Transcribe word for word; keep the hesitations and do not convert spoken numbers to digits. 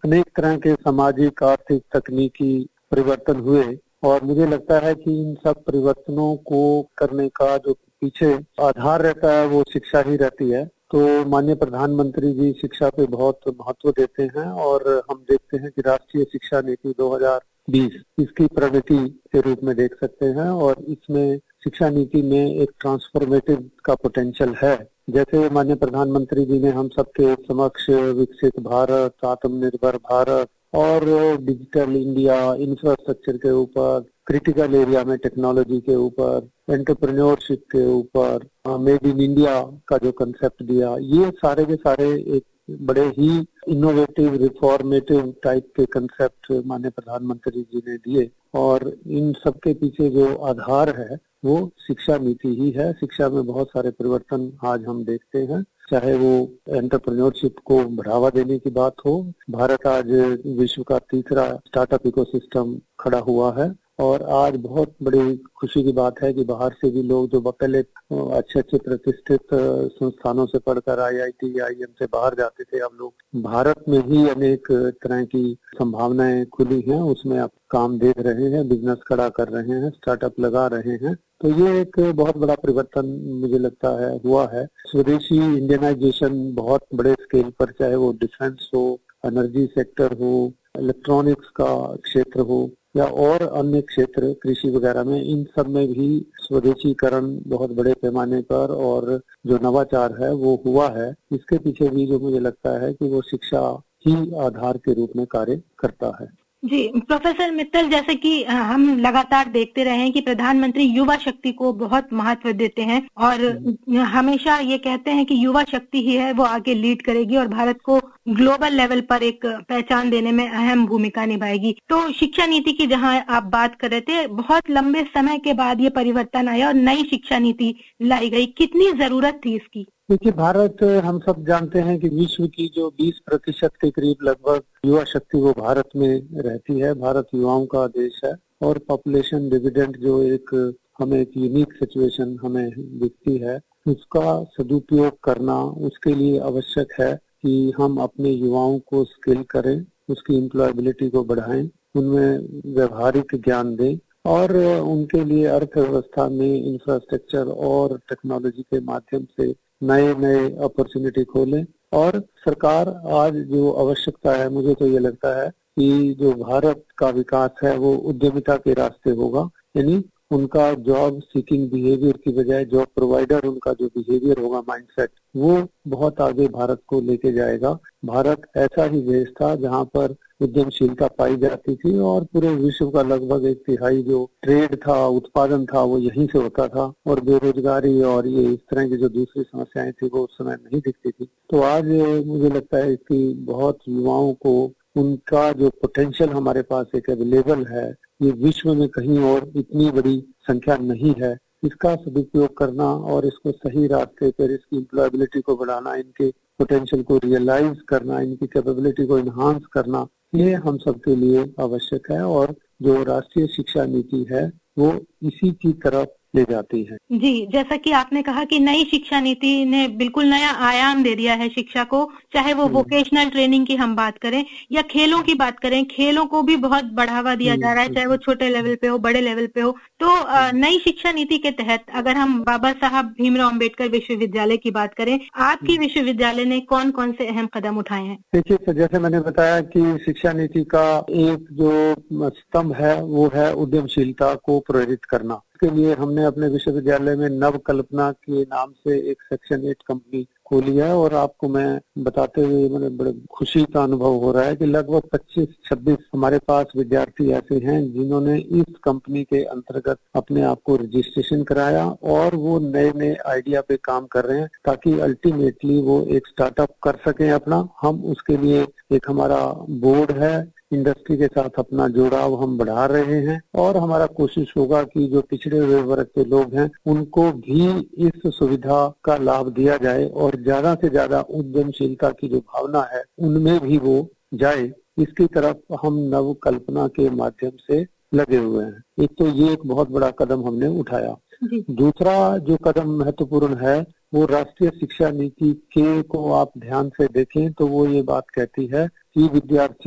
अनेक तरह के सामाजिक, आर्थिक, तकनीकी परिवर्तन हुए और मुझे लगता है कि इन सब परिवर्तनों को करने का जो पीछे आधार रहता है वो शिक्षा ही रहती है। तो माननीय प्रधानमंत्री जी शिक्षा पे बहुत महत्व देते हैं और हम देखते हैं कि राष्ट्रीय शिक्षा नीति दो हज़ार बीस इसकी प्रगति के रूप में देख सकते हैं और इसमें शिक्षा नीति में एक ट्रांसफॉर्मेटिव का पोटेंशियल है। जैसे माननीय प्रधानमंत्री जी ने हम सबके समक्ष विकसित भारत, आत्मनिर्भर भारत और डिजिटल इंडिया, इंफ्रास्ट्रक्चर के ऊपर, क्रिटिकल एरिया में टेक्नोलॉजी के ऊपर, एंटरप्रेन्योरशिप के ऊपर, मेड इन इंडिया का जो कंसेप्ट दिया, ये सारे के सारे एक बड़े ही इनोवेटिव, रिफॉर्मेटिव टाइप के कंसेप्ट माननीय प्रधानमंत्री जी ने दिए और इन सबके पीछे जो आधार है वो शिक्षा नीति ही है। शिक्षा में बहुत सारे परिवर्तन आज हम देखते हैं, चाहे वो एंटरप्रेन्योरशिप को बढ़ावा देने की बात हो। भारत आज विश्व का तीसरा स्टार्टअप इकोसिस्टम खड़ा हुआ है और आज बहुत बड़ी खुशी की बात है कि बाहर से भी लोग जो पहले अच्छे अच्छे प्रतिष्ठित संस्थानों से पढ़कर आई I T, I I am से बाहर जाते थे, अब लोग भारत में ही अनेक तरह की संभावनाएं खुली हैं, उसमें आप काम देख रहे हैं, बिजनेस खड़ा कर रहे हैं, स्टार्टअप लगा रहे हैं। तो ये एक बहुत बड़ा परिवर्तन मुझे लगता है हुआ है। स्वदेशी इंडियनाइजेशन बहुत बड़े स्केल पर, चाहे वो डिफेंस हो, एनर्जी सेक्टर हो, इलेक्ट्रॉनिक्स का क्षेत्र हो या और अन्य क्षेत्र कृषि वगैरह में, इन सब में भी स्वदेशीकरण बहुत बड़े पैमाने पर और जो नवाचार है वो हुआ है। इसके पीछे भी जो मुझे लगता है कि वो शिक्षा ही आधार के रूप में कार्य करता है। जी प्रोफेसर मित्तल, जैसे कि हम लगातार देखते रहे हैं कि प्रधानमंत्री युवा शक्ति को बहुत महत्व देते हैं और हमेशा ये कहते हैं कि युवा शक्ति ही है वो आगे लीड करेगी और भारत को ग्लोबल लेवल पर एक पहचान देने में अहम भूमिका निभाएगी। तो शिक्षा नीति की जहां आप बात कर रहे थे, बहुत लंबे समय के बाद ये परिवर्तन आया और नई शिक्षा नीति लाई गई, कितनी जरूरत थी इसकी? देखिए, भारत हम सब जानते हैं कि विश्व की जो बीस प्रतिशत के करीब लगभग युवा शक्ति वो भारत में रहती है। भारत युवाओं का देश है और पॉपुलेशन डिविडेंड जो एक हमें एक यूनिक सिचुएशन हमें दिखती है, उसका सदुपयोग करना उसके लिए आवश्यक है कि हम अपने युवाओं को स्किल करें, उसकी एम्प्लॉयबिलिटी को बढ़ाएं, उनमें व्यवहारिक ज्ञान दें और उनके लिए अर्थव्यवस्था में इंफ्रास्ट्रक्चर और टेक्नोलॉजी के माध्यम से नए नए अपॉर्चुनिटी खोलें। और सरकार आज जो आवश्यकता है, मुझे तो ये लगता है कि जो भारत का विकास है वो उद्यमिता के रास्ते होगा, यानी उनका जॉब सीकिंग बिहेवियर की बजाय जॉब प्रोवाइडर उनका जो बिहेवियर होगा, माइंडसेट, वो बहुत आगे भारत को लेके जाएगा। भारत ऐसा ही देश था जहाँ पर उद्यमशीलता पाई जाती थी और पूरे विश्व का लगभग एक तिहाई जो ट्रेड था, उत्पादन था, वो यहीं से होता था और बेरोजगारी और ये इस तरह की जो दूसरी समस्याएं थी वो उस समय नहीं दिखती थी। तो आज मुझे लगता है कि बहुत युवाओं को उनका जो पोटेंशियल हमारे पास एक अवेलेबल है, ये विश्व में कहीं और इतनी बड़ी संख्या नहीं है, इसका सदुपयोग करना और इसको सही रास्ते पर इसकी एम्प्लॉयबिलिटी को बढ़ाना, इनके पोटेंशियल को रियलाइज करना, इनकी कैपेबिलिटी को इन्हांस करना, ये हम सबके लिए आवश्यक है और जो राष्ट्रीय शिक्षा नीति है वो इसी की तरफ ले जाती है। जी, जैसा कि आपने कहा कि नई शिक्षा नीति ने बिल्कुल नया आयाम दे दिया है शिक्षा को, चाहे वो वोकेशनल ट्रेनिंग की हम बात करें या खेलों की बात करें, खेलों को भी बहुत बढ़ावा दिया जा रहा है, चाहे वो छोटे लेवल पे हो, बड़े लेवल पे हो। तो नई शिक्षा नीति के तहत अगर हम बाबा साहब भीमराव अम्बेडकर विश्वविद्यालय की बात करें, आपकी विश्वविद्यालय ने कौन कौन से अहम कदम उठाए हैं? देखिए, तो जैसे मैंने बताया कि शिक्षा नीति का एक जो स्तंभ है वो है उद्यमशीलता को प्रेरित करना। इसके लिए हमने अपने विश्वविद्यालय में नव कल्पना के नाम से एक सेक्शन एट कंपनी खोली है और आपको मैं बताते हुए मैंने बड़े खुशी का अनुभव हो रहा है कि लगभग पच्चीस छब्बीस हमारे पास विद्यार्थी ऐसे हैं जिन्होंने इस कंपनी के अंतर्गत अपने आप को रजिस्ट्रेशन कराया और वो नए नए आइडिया पे काम कर रहे हैं ताकि अल्टीमेटली वो एक स्टार्टअप कर सकें अपना। हम उसके लिए एक हमारा बोर्ड है, इंडस्ट्री के साथ अपना जुड़ाव हम बढ़ा रहे हैं और हमारा कोशिश होगा कि जो पिछड़े हुए वर्ग के लोग हैं उनको भी इस सुविधा का लाभ दिया जाए और ज्यादा से ज्यादा उद्यमशीलता की जो भावना है उनमें भी वो जाए। इसकी तरफ हम नव कल्पना के माध्यम से लगे हुए हैं। एक तो ये एक बहुत बड़ा कदम हमने उठाया। दूसरा जो कदम महत्वपूर्ण है वो राष्ट्रीय शिक्षा नीति के को आप ध्यान से देखें तो वो ये बात कहती है कि विद्यार्थी